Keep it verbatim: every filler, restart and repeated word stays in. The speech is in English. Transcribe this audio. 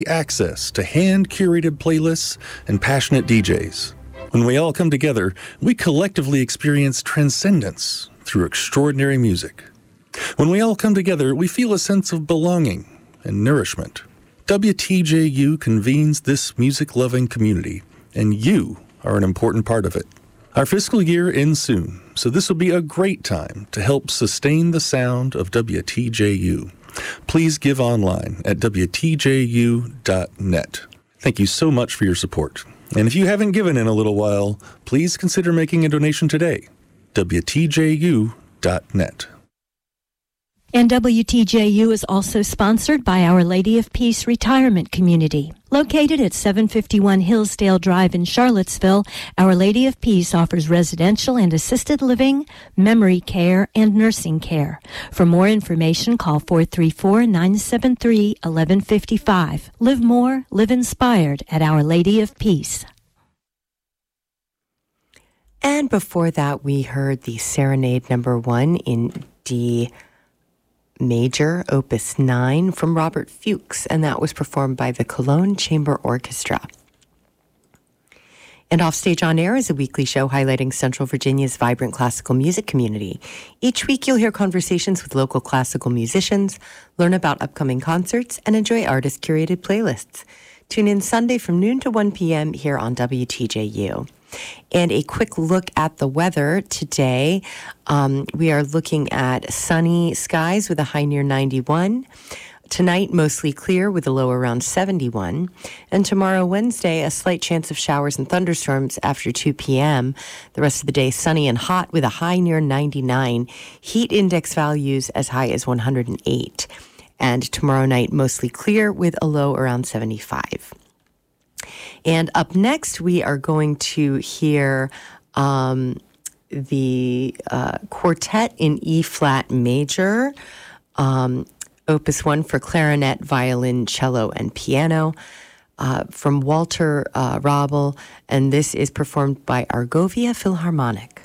access to hand-curated playlists and passionate D Js. When we all come together, we collectively experience transcendence through extraordinary music. When we all come together, we feel a sense of belonging and nourishment. W T J U convenes this music-loving community, and you are an important part of it. Our fiscal year ends soon, so this will be a great time to help sustain the sound of W T J U. Please give online at W T J U dot net. Thank you so much for your support. And if you haven't given in a little while, please consider making a donation today. W T J U dot net. And W T J U is also sponsored by Our Lady of Peace Retirement Community. Located at seven fifty-one Hillsdale Drive in Charlottesville, Our Lady of Peace offers residential and assisted living, memory care, and nursing care. For more information, call four three four, nine seven three, one one five five. Live more, live inspired at Our Lady of Peace. And before that, we heard the Serenade number one in D Major, Opus nine, from Robert Fuchs, and that was performed by the Cologne Chamber Orchestra. And Offstage on Air is a weekly show highlighting Central Virginia's vibrant classical music community. Each week you'll hear conversations with local classical musicians, learn about upcoming concerts, and enjoy artist-curated playlists. Tune in Sunday from noon to one p.m. here on W T J U. And a quick look at the weather today. Um, we are looking at sunny skies with a high near ninety-one. Tonight, mostly clear with a low around seventy-one. And tomorrow, Wednesday, a slight chance of showers and thunderstorms after two p.m. The rest of the day, sunny and hot with a high near ninety-nine. Heat index values as high as one hundred eight. And tomorrow night, mostly clear with a low around seventy-five. And up next, we are going to hear um, the uh, quartet in E-flat major, um, Opus one for clarinet, violin, cello, and piano, uh, from Walter uh, Rabel, and this is performed by Argovia Philharmonic.